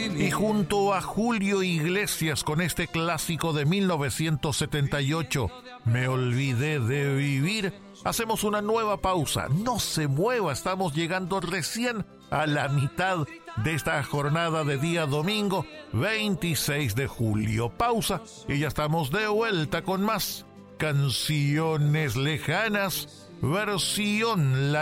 Y junto a Julio Iglesias con este clásico de 1978, Me olvidé de vivir, hacemos una nueva pausa. No se mueva, estamos llegando recién a la mitad de esta jornada de día domingo 26 de julio. Pausa y ya estamos de vuelta con más Canciones Lejanas, versión latina.